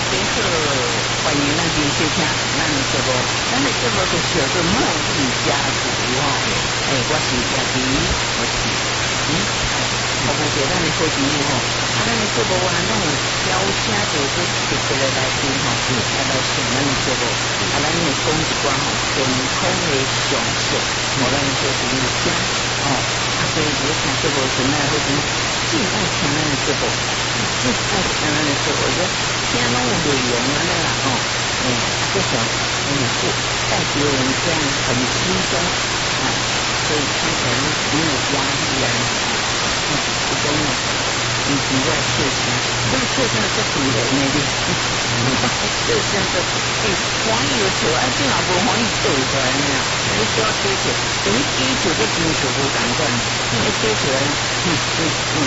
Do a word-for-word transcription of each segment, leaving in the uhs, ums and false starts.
最好欢迎咱继续听咱的节目，咱的节目就叫做茉莉家族哦。哎，我是家己，我是嗯，服务着咱的好朋友哦。啊，咱的节目啊，咱有邀请到这特别的来宾吼，啊来上咱的节目，啊，咱会讲一寡吼健康的常识，互咱的好朋友听哦。啊，所以你听节目时呢，好朋友尽爱听咱的节目。最爱听咱的节目，我听拢有内容安尼啦吼，哎，至少我也是带给人这样很轻松啊，所以听起来没有压力啊，嗯，不重要，你只要切身，这个切身的是主人呢，切身的，哎，欢喜就笑，啊，这若无欢喜笑出来呢，你只要加笑，等于加笑跟真笑无同款，你加出来，嗯嗯嗯。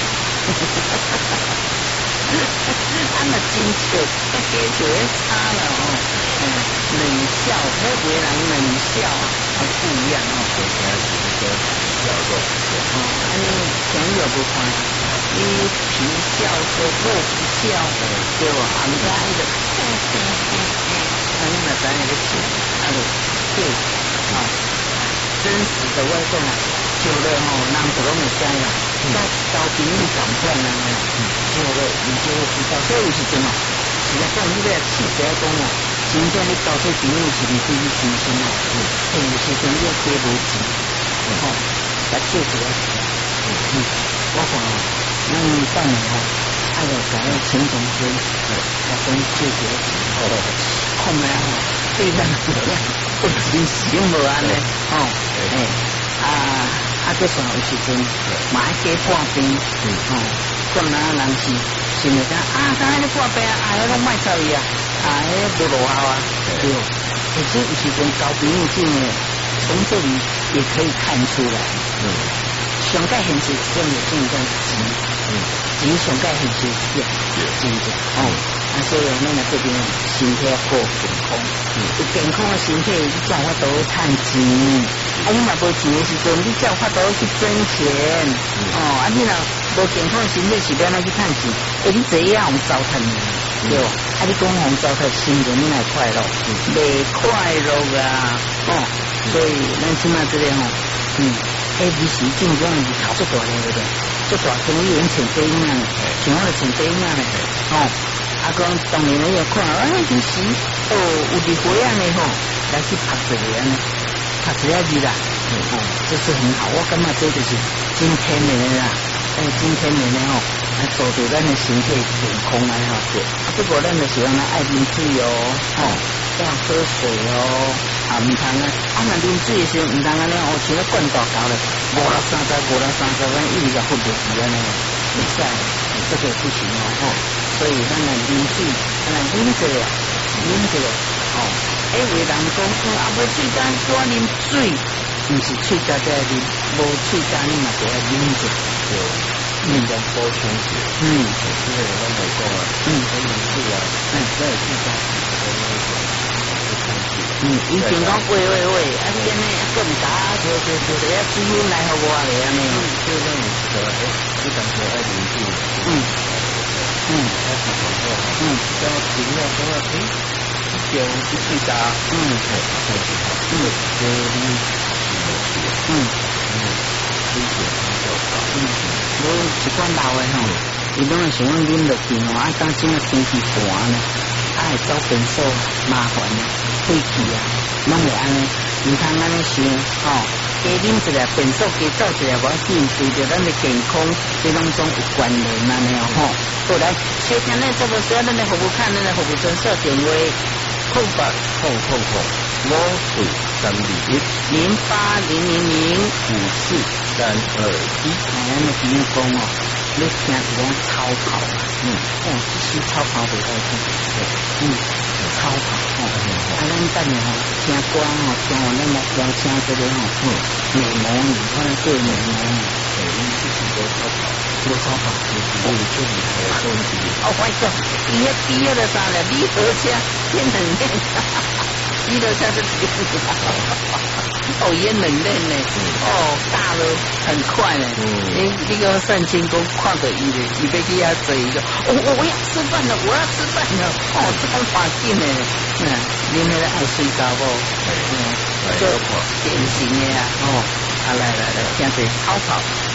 啊，那真笑，那加笑咧差了哦。嗯，冷笑，每个人冷笑还不一样哦。 对，现在是一个笑容。 哦，安尼朋友不看，你皮笑说肉不笑，对吧？俺们家那个，嘿嘿嘿嘿，俺们那咱那个笑，那个对，啊，真实的外公啊，笑了吼，人就拢会知啦。那交朋友赶快呢，笑了你就会知道，所以有时阵哦，实际上你要试着讲哦，真正你交这朋友是你对你真心哦，嘿，有时阵你要加无钱，吼，来笑一下，嗯，我讲哦，咱等下哦，爱要在那请总监，来跟笑一下，哦，看咩吼，对咱这样不真心无安尼，哦，哎，啊。啊，这时候有时阵，嘛爱加半边，哦，咁那人是是咪讲啊？当然你半边啊，哎，拢卖走伊啊，啊，哎，无落效啊，对。可是有时阵交朋友这呢，从这里也可以看出来，嗯，上界现实真的真正钱，嗯，钱上界现实是真的，哦，啊，所以咱来这边身体要过健康，嗯，有健康的身体，你才有法度趁钱。啊，你若无钱的时阵，你才有法度去挣钱。哦，啊，你若无健康的身体是要安怎去趁钱？诶，你这样用糟蹋你，对吧？啊，你讲用糟蹋心灵，你来快乐，袂快乐啊！哦，所以咱即马这个吼，嗯 ，A B C 正宗是头足大嘞，对不对？足大，中医人穿短影嘞，像我哋穿短影嘞，哦，啊，讲当然你也看，啊，其实哦，有啲花样嘞吼，来去拍一个安尼。他只要你啦，嗯哦，这是很好，我感觉这就是今天的啦，哎，今天的呢吼，来做对咱的身体健康啊吼，对，啊不过咱就喜欢爱啉水哦，哦，要喝水哦，啊唔通啊，啊那啉水的时候唔通安尼哦，像个灌大头咧，无啦三十，无啦三十，咱一直就混不起安尼，袂使，这个不行哦，吼，所以咱来啉水，咱来啉这个，啉这个，哦。哎，有人讲，啊，无喙干多啉水，毋是喙干在啉，无喙干你嘛就要啉者， 对，运动补充者，嗯，因为咱来讲啊，嗯，所以水啊，嗯，在喙干是那种不抗拒， 嗯，以前讲喂喂喂，啊，你安尼更加就就就这样水温来互我咧安尼， 就那种说，哎，你感觉爱啉水，嗯，嗯，开始讲话，嗯，要停了，讲话，哎。用一气大，嗯，对，嗯，就你，嗯，嗯，危险很小高，嗯，我一般老的吼，伊拢会想讲啉落去吼，啊，当今个天气寒呢，啊，会走变数麻烦呢，肺气啊，拢会安尼，唔通安尼想，吼，加啉一个变数，加走一个无要紧，随着咱的健康，这拢总有关联安尼哦，吼，后来小听咧，这个时候咱的服务看，咱的服务专设电话。空八空空空五四三二一零八零零零五四三二一。哎，那朋友讲哦，你听是讲超跑，嗯，哦，其实超跑袂好听，嗯，超跑，哦，啊，咱等下吼听歌吼，听完咱来邀请这个吼，嗯，美魔女，我来做美魔女，哎，你自己都超跑。多超跑，我们这里还有收音机。哦，我讲，第一第一的啥了？离合车，变冷面，离合车是第一。 哦，也冷冷呢，哦，大了很快呢。你你个圣经公看着伊咧，伊要去遐做一个，哦，我要吃饭了，我要吃饭了，哦，这么快进呢，嗯，你们爱睡觉不？嗯，就典型的呀，哦，啊来来来，现在草草。